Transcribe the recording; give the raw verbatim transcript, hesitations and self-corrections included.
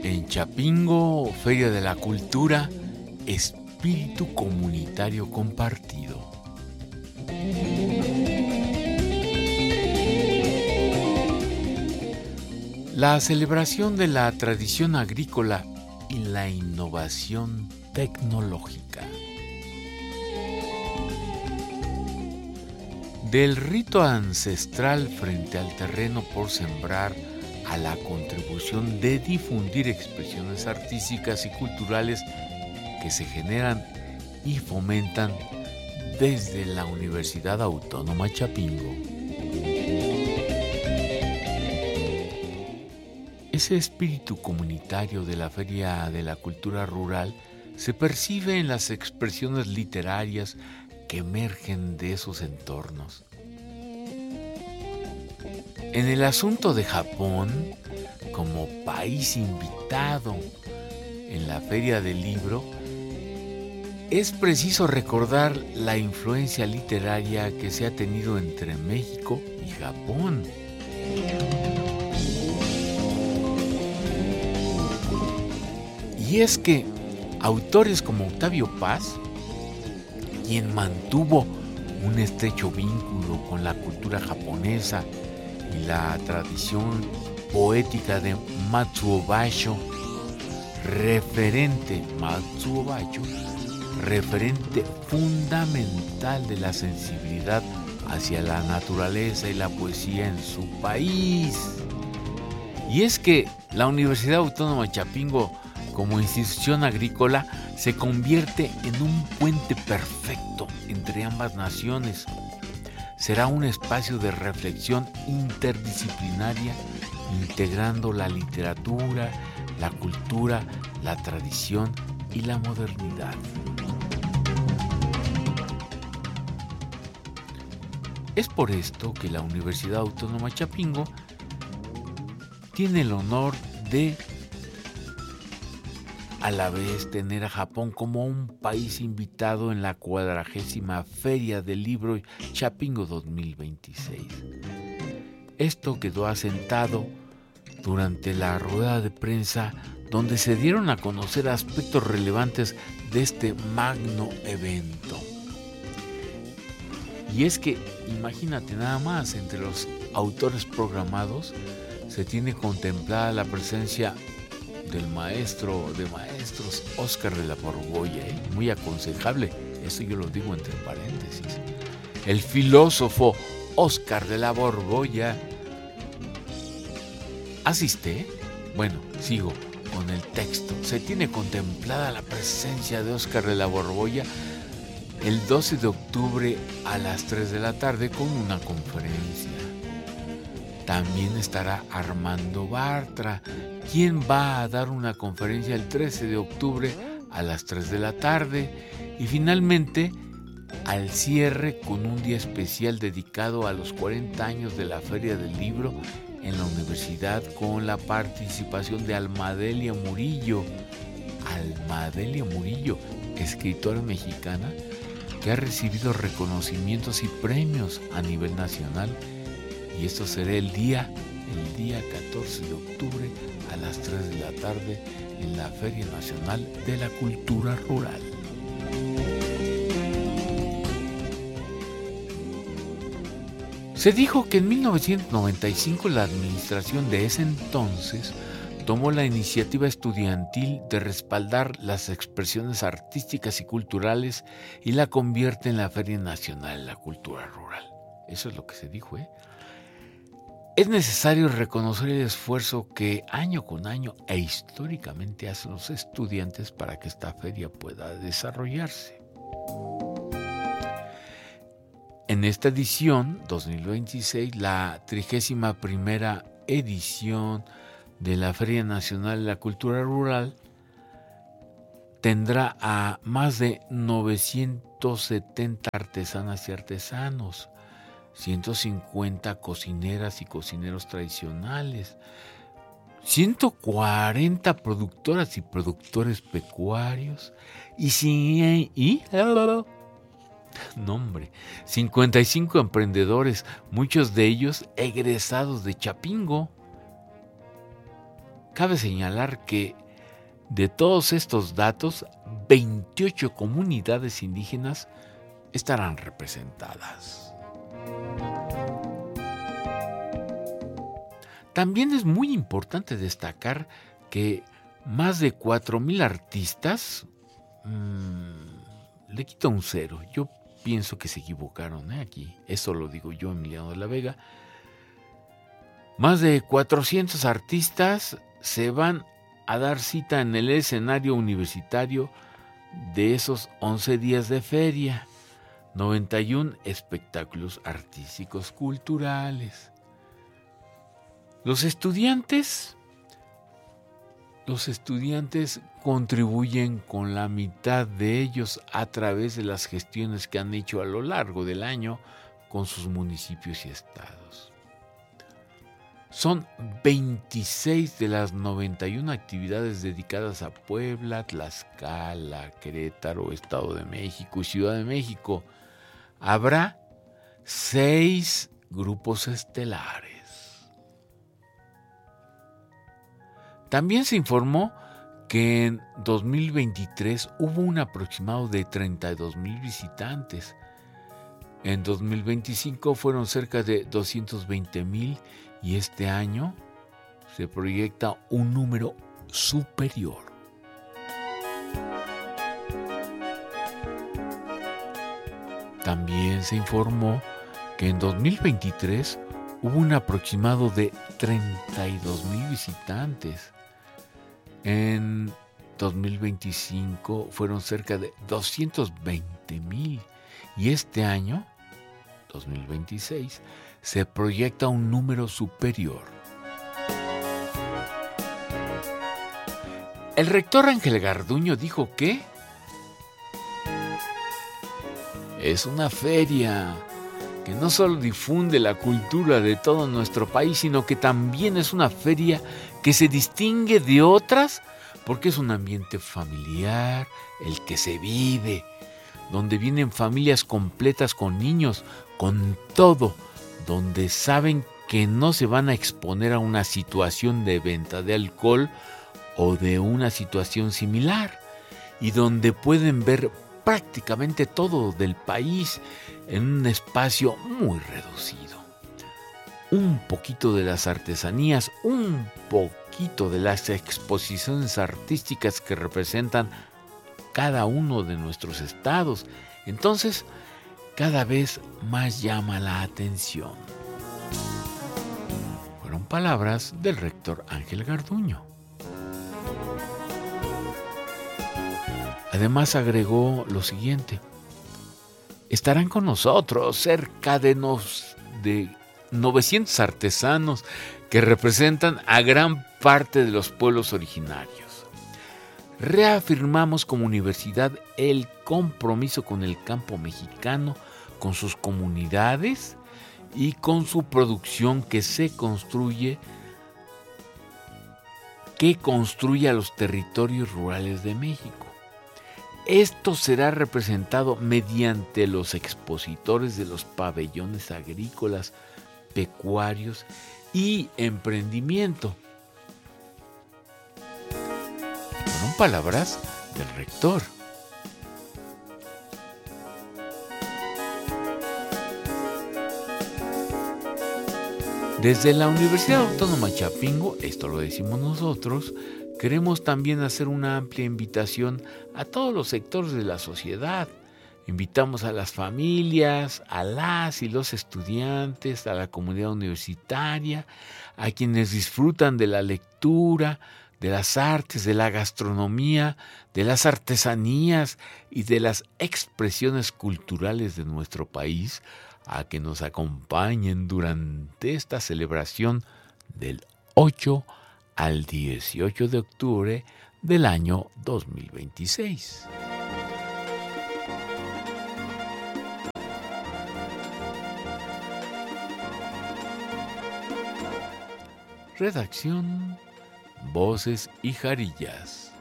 En Chapingo, Feria de la Cultura, espíritu comunitario compartido. La celebración de la tradición agrícola y la innovación tecnológica. Del rito ancestral frente al terreno por sembrar a la contribución de difundir expresiones artísticas y culturales que se generan y fomentan desde la Universidad Autónoma Chapingo. Ese espíritu comunitario de la Feria de la Cultura Rural se percibe en las expresiones literarias que emergen de esos entornos. En el asunto de Japón, como país invitado en la Feria del Libro, es preciso recordar la influencia literaria que se ha tenido entre México y Japón. Y es que autores como Octavio Paz, quien mantuvo un estrecho vínculo con la cultura japonesa y la tradición poética de Matsuo Basho, referente Matsuo Basho, referente fundamental de la sensibilidad hacia la naturaleza y la poesía en su país. Y es que la Universidad Autónoma Chapingo, como institución agrícola, se convierte en un puente perfecto entre ambas naciones. Será un espacio de reflexión interdisciplinaria, integrando la literatura, la cultura, la tradición y la modernidad. Es por esto que la Universidad Autónoma Chapingo tiene el honor de a la vez tener a Japón como un país invitado en la cuadragésima Feria del Libro Chapingo dos mil veintiséis. Esto quedó asentado durante la rueda de prensa donde se dieron a conocer aspectos relevantes de este magno evento. Y es que, imagínate nada más, entre los autores programados se tiene contemplada la presencia del maestro de maestros Óscar de la Borbolla, ¿eh? Muy aconsejable, eso yo lo digo entre paréntesis. El filósofo Óscar de la Borbolla asiste. Bueno, sigo con el texto. Se tiene contemplada la presencia de Óscar de la Borbolla el doce de octubre a las tres de la tarde con una conferencia. También estará Armando Bartra, quien va a dar una conferencia el trece de octubre a las tres de la tarde. Y finalmente, al cierre con un día especial dedicado a los cuarenta años de la Feria del Libro en la universidad, con la participación de Almadelia Murillo. Almadelia Murillo, escritora mexicana que ha recibido reconocimientos y premios a nivel nacional. Y esto será el día, el día catorce de octubre a las tres de la tarde en la Feria Nacional de la Cultura Rural. Se dijo que en mil novecientos noventa y cinco la administración de ese entonces tomó la iniciativa estudiantil de respaldar las expresiones artísticas y culturales y la convierte en la Feria Nacional de la Cultura Rural. Eso es lo que se dijo, ¿eh? Es necesario reconocer el esfuerzo que año con año e históricamente hacen los estudiantes para que esta feria pueda desarrollarse. En esta edición dos mil veintiséis, la trigésima primera edición de la Feria Nacional de la Cultura Rural tendrá a más de novecientos setenta artesanas y artesanos, ciento cincuenta cocineras y cocineros tradicionales, ciento cuarenta productoras y productores pecuarios y, y, y no, hombre, cincuenta y cinco emprendedores, muchos de ellos egresados de Chapingo. cabe señalar que de todos estos datos, veintiocho comunidades indígenas estarán representadas. También es muy importante destacar que más de cuatro mil artistas, mmm, le quito un cero, yo pienso que se equivocaron ¿eh? aquí, eso lo digo yo, Emiliano de la Vega, más de cuatrocientos artistas se van a dar cita en el escenario universitario de esos once días de feria, noventa y uno espectáculos artísticos culturales. Los estudiantes, los estudiantes contribuyen con la mitad de ellos a través de las gestiones que han hecho a lo largo del año con sus municipios y estados. Son veintiséis de las noventa y una actividades dedicadas a Puebla, Tlaxcala, Querétaro, Estado de México y Ciudad de México. Habrá seis grupos estelares. También se informó que en dos mil veintitrés hubo un aproximado de treinta y dos mil visitantes. En dos mil veinticinco fueron cerca de doscientos veinte mil y este año se proyecta un número superior. También se informó que en dos mil veintitrés hubo un aproximado de treinta y dos mil visitantes. En dos mil veinticinco fueron cerca de doscientos veinte mil y este año, dos mil veintiséis, se proyecta un número superior. El rector Ángel Garduño dijo que es una feria que no solo difunde la cultura de todo nuestro país, sino que también es una feria que se distingue de otras porque es un ambiente familiar, el que se vive, donde vienen familias completas con niños, con todo, donde saben que no se van a exponer a una situación de venta de alcohol o de una situación similar, y donde pueden ver prácticamente todo del país en un espacio muy reducido. Un poquito de las artesanías, un poquito de las exposiciones artísticas que representan cada uno de nuestros estados. Entonces, cada vez más llama la atención. Fueron palabras del rector Ángel Garduño. Además agregó lo siguiente: estarán con nosotros cerca de, nos, de novecientos artesanos que representan a gran parte de los pueblos originarios. Reafirmamos como universidad el compromiso con el campo mexicano, con sus comunidades y con su producción que se construye, que construye a los territorios rurales de México. Esto será representado mediante los expositores de los pabellones agrícolas, pecuarios y emprendimiento. Fueron palabras del rector. Desde la Universidad Autónoma Chapingo, esto lo decimos nosotros, queremos también hacer una amplia invitación a todos los sectores de la sociedad. Invitamos a las familias, a las y los estudiantes, a la comunidad universitaria, a quienes disfrutan de la lectura, de las artes, de la gastronomía, de las artesanías y de las expresiones culturales de nuestro país, a que nos acompañen durante esta celebración del ocho al dieciocho de octubre del año dos mil veintiséis. Redacción, Voces y Jarillas.